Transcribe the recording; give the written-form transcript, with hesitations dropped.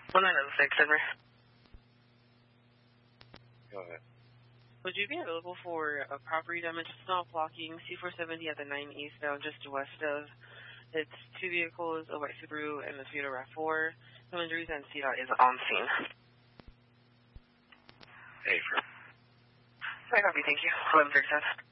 1906, Henry. Go ahead. Would you be available for a property damage snow blocking C470 at the 9 eastbound just west of? It's 2 vehicles, a white Subaru and a Toyota RAV4. No injuries and CDOT is on scene. Hey, for. I copy, thank you. 1137.